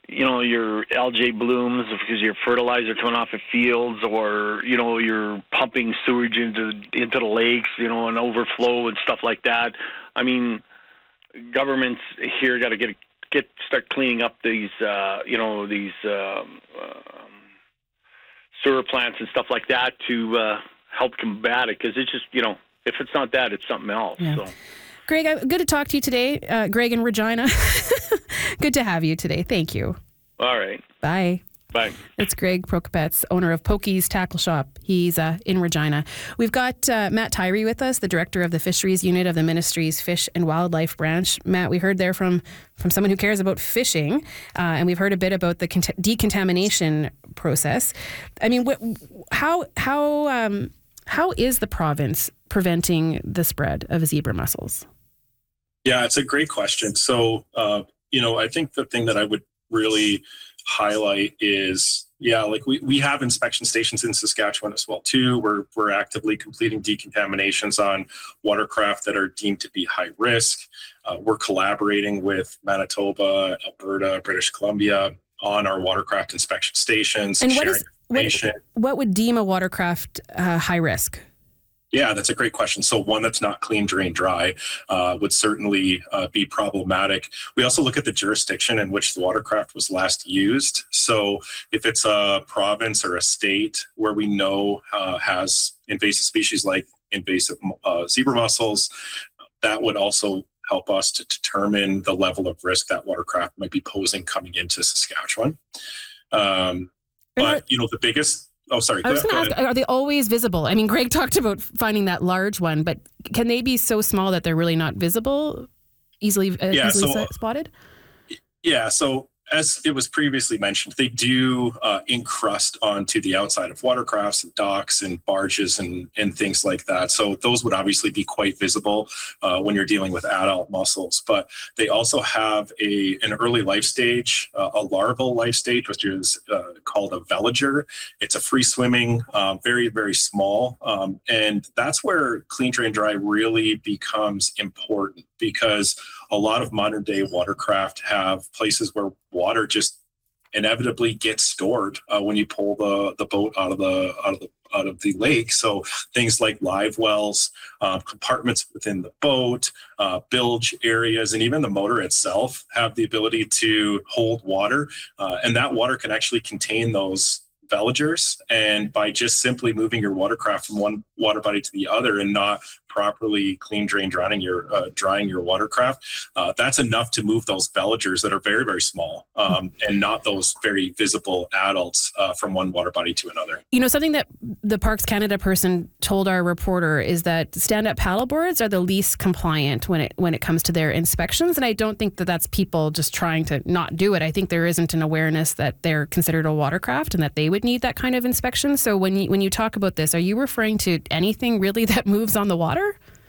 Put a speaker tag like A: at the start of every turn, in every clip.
A: your algae blooms because your fertilizer coming off of fields, or you're pumping sewage into the lakes, and overflow and stuff like that. I mean, governments here got to start cleaning up these sewer plants and stuff like that to help combat it, because it's just if it's not that, it's something else.
B: Yeah.
A: So.
B: Greg, good to talk to you today. Greg in Regina. Good to have you today. Thank you.
A: All right.
B: Bye.
A: Bye.
B: It's Greg Prokopets, owner of Pokey's Tackle Shop. He's in Regina. We've got Matt Tyree with us, the director of the Fisheries Unit of the Ministry's Fish and Wildlife Branch. Matt, we heard there from someone who cares about fishing, and we've heard a bit about the decontamination process. I mean, how is the province preventing the spread of zebra mussels?
C: Yeah, it's a great question. So, I think the thing that I would really highlight is, we have inspection stations in Saskatchewan as well too. We're actively completing decontaminations on watercraft that are deemed to be high risk. We're collaborating with Manitoba, Alberta, British Columbia on our watercraft inspection stations.
B: And what would deem a watercraft high risk?
C: Yeah, that's a great question. So one that's not clean, drain, dry would certainly be problematic. We also look at the jurisdiction in which the watercraft was last used. So if it's a province or a state where we know has invasive species like invasive zebra mussels, that would also help us to determine the level of risk that watercraft might be posing coming into Saskatchewan. But the biggest... Oh, sorry.
B: I was going to ask, are they always visible? I mean, Greg talked about finding that large one, but can they be so small that they're really not visible, easily spotted?
C: Yeah, so as it was previously mentioned, they do encrust onto the outside of watercrafts and docks and barges and things like that. So those would obviously be quite visible when you're dealing with adult mussels. But they also have an early life stage, a larval life stage, which is called a veliger. It's a free swimming, very, very small. And that's where clean, drain, dry really becomes important, because a lot of modern day watercraft have places where water just inevitably gets stored when you pull the boat out of the lake. So things like live wells, compartments within the boat, bilge areas, and even the motor itself have the ability to hold water, and that water can actually contain those veligers. And by just simply moving your watercraft from one water body to the other and not properly clean, drain, drying your watercraft, that's enough to move those veligers that are very, very small and not those very visible adults from one water body to another.
B: Something that the Parks Canada person told our reporter is that stand-up paddleboards are the least compliant when it comes to their inspections. And I don't think that that's people just trying to not do it. I think there isn't an awareness that they're considered a watercraft and that they would need that kind of inspection. So when you talk about this, are you referring to anything really that moves on the water?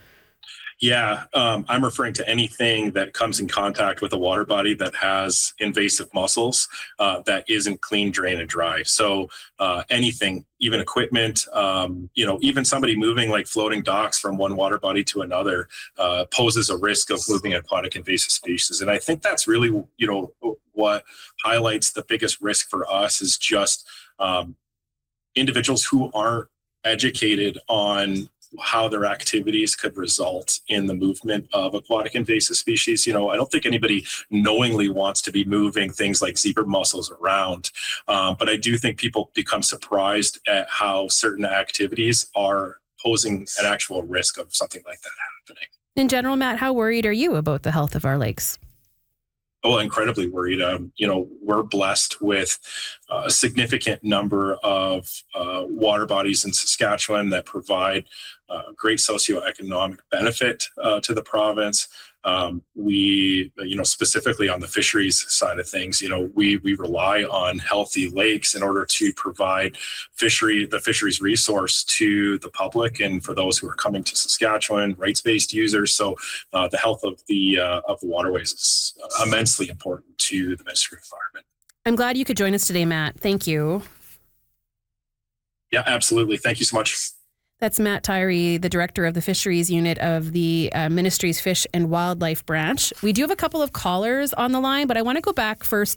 C: Yeah, I'm referring to anything that comes in contact with a water body that has invasive mussels that isn't clean, drain, and dry. So anything, even equipment, even somebody moving like floating docks from one water body to another poses a risk of moving aquatic invasive species. And I think that's really, what highlights the biggest risk for us is just individuals who aren't educated on how their activities could result in the movement of aquatic invasive species. I don't think anybody knowingly wants to be moving things like zebra mussels around, but I do think people become surprised at how certain activities are posing an actual risk of something like that happening.
B: In general, Matt, how worried are you about the health of our lakes?
C: Oh, incredibly worried. We're blessed with a significant number of water bodies in Saskatchewan that provide great socioeconomic benefit to the province. We, specifically on the fisheries side of things, we rely on healthy lakes in order to provide the fisheries resource to the public and for those who are coming to Saskatchewan, rights-based users. So the health of the waterways is immensely important to the Ministry of Environment.
B: I'm glad you could join us today, Matt. Thank you.
C: Yeah, absolutely. Thank you so much.
B: That's Matt Tyree, the director of the Fisheries Unit of the Ministry's Fish and Wildlife Branch. We do have a couple of callers on the line, but I want to go back first